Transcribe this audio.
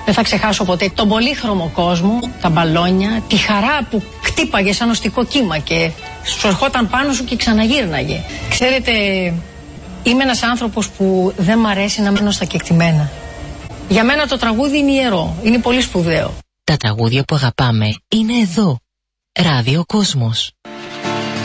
Δεν θα ξεχάσω ποτέ τον πολύχρωμο κόσμο, τα μπαλόνια, τη χαρά που χτύπαγε σαν οστικό κύμα και σου ερχόταν πάνω σου και ξαναγύρναγε. Ξέρετε, είμαι ένας άνθρωπος που δεν μ' αρέσει να μένω στα κεκτημένα. Για μένα το τραγούδι είναι ιερό, είναι πολύ σπουδαίο. Τα τραγούδια που αγαπάμε είναι εδώ. Ράδιο Κόσμος.